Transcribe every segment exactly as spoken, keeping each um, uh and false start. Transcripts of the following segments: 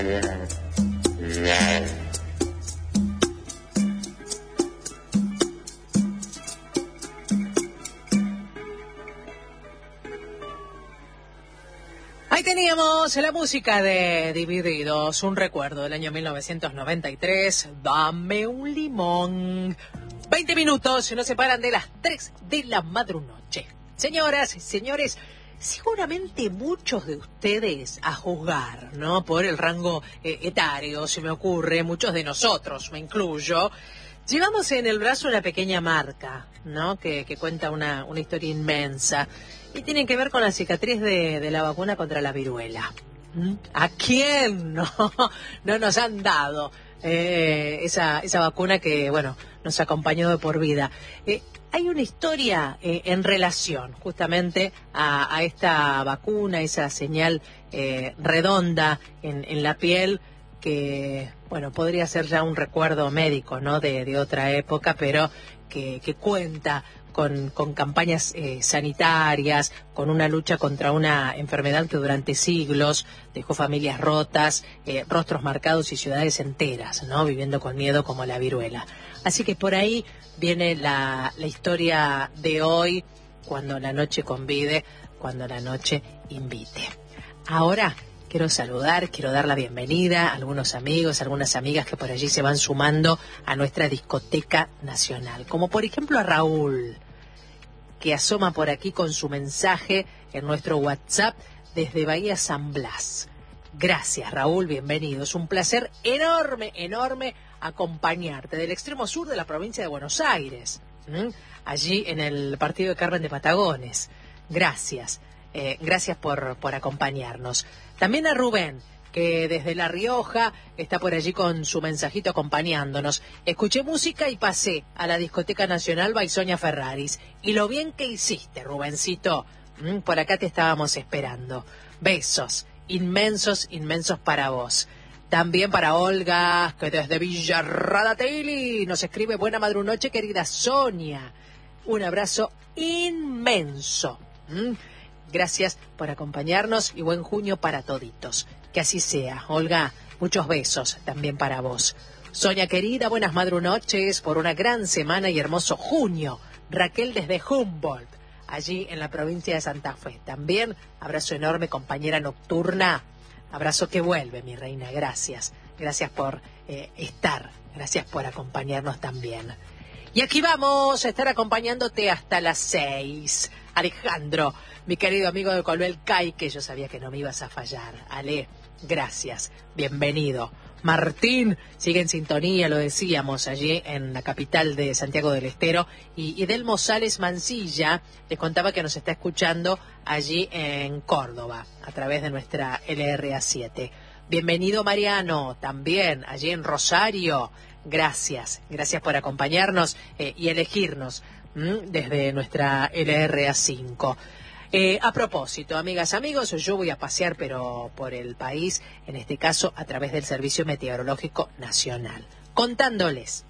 Ahí teníamos la música de Divididos, un recuerdo del año mil novecientos noventa y tres, Dame un limón. veinte minutos nos separan de las tres de la madrunoche. Señoras y señores, seguramente muchos de ustedes, a juzgar, ¿no?, por el rango eh, etario, se me ocurre, muchos de nosotros, me incluyo, llevamos en el brazo una pequeña marca, ¿no?, que, que cuenta una, una historia inmensa. Y tiene que ver con la cicatriz de, de la vacuna contra la viruela. ¿Mm? ¿A quién no, no nos han dado eh, esa, esa vacuna que, bueno, nos acompañó de por vida? Eh, hay una historia eh, en relación justamente a, a esta vacuna, esa señal eh, redonda en, en la piel que, bueno, podría ser ya un recuerdo médico, ¿no?, de, de otra época, pero que, que cuenta Con, con campañas eh, sanitarias, con una lucha contra una enfermedad que durante siglos dejó familias rotas, eh, rostros marcados y ciudades enteras, ¿no?, viviendo con miedo como la viruela. Así que por ahí viene la, la historia de hoy, cuando la noche convide, cuando la noche invite. Ahora quiero saludar, quiero dar la bienvenida a algunos amigos, algunas amigas que por allí se van sumando a nuestra discoteca nacional. Como por ejemplo a Raúl, que asoma por aquí con su mensaje en nuestro WhatsApp desde Bahía San Blas. Gracias, Raúl, bienvenido. Es un placer enorme, enorme acompañarte del extremo sur de la provincia de Buenos Aires, ¿Mm? allí en el partido de Carmen de Patagones. Gracias. Eh, gracias por, por acompañarnos. También a Rubén, que desde La Rioja está por allí con su mensajito acompañándonos. Escuché música y pasé a la Discoteca Nacional Baisonia Ferraris. Y lo bien que hiciste, Rubencito. Mm, por acá te estábamos esperando. Besos, inmensos, inmensos para vos. También para Olga, que desde Villa Radatili nos escribe: buena madrunoche, querida Sonia. Un abrazo inmenso. Mm. Gracias por acompañarnos y buen junio para toditos. Que así sea. Olga, muchos besos también para vos. Sonia querida, buenas madrunoches por una gran semana y hermoso junio. Raquel desde Humboldt, allí en la provincia de Santa Fe. También abrazo enorme, compañera nocturna. Abrazo que vuelve, mi reina. Gracias. Gracias por eh, estar. Gracias por acompañarnos también. Y aquí vamos a estar acompañándote hasta las seis. Alejandro, mi querido amigo de Colbel Cay, que yo sabía que no me ibas a fallar. Ale, gracias, bienvenido. Martín sigue en sintonía, lo decíamos, allí en la capital de Santiago del Estero. Y, y Delmo Sales Mancilla les contaba que nos está escuchando allí en Córdoba, a través de nuestra L R A siete. Bienvenido Mariano, también allí en Rosario. Gracias, gracias por acompañarnos eh, y elegirnos ¿m? desde nuestra L R A cinco. Eh, a propósito, amigas, amigos, yo voy a pasear pero por el país, en este caso a través del Servicio Meteorológico Nacional, contándoles,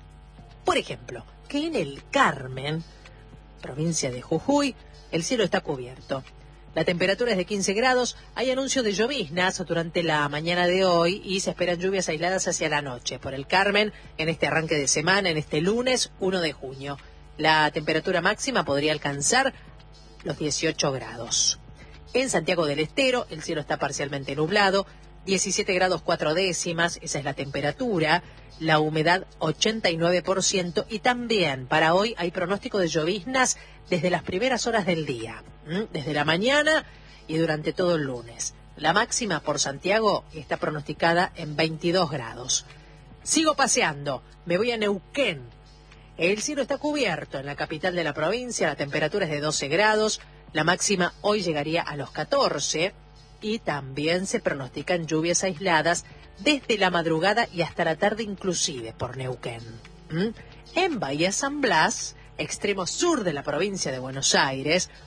por ejemplo, que en el Carmen, provincia de Jujuy, el cielo está cubierto. La temperatura es de quince grados, hay anuncio de lloviznas durante la mañana de hoy y se esperan lluvias aisladas hacia la noche por el Carmen en este arranque de semana, en este lunes primero de junio. La temperatura máxima podría alcanzar los dieciocho grados. En Santiago del Estero el cielo está parcialmente nublado, diecisiete grados cuatro décimas, esa es la temperatura, la humedad ochenta y nueve por ciento y también para hoy hay pronóstico de lloviznas desde las primeras horas del día, ¿m? desde la mañana y durante todo el lunes. La máxima por Santiago está pronosticada en veintidós grados. Sigo paseando, me voy a Neuquén. El cielo está cubierto en la capital de la provincia, la temperatura es de doce grados, la máxima hoy llegaría a los catorce y también se pronostican lluvias aisladas desde la madrugada y hasta la tarde inclusive por Neuquén. ¿Mm? En Bahía San Blas, extremo sur de la provincia de Buenos Aires,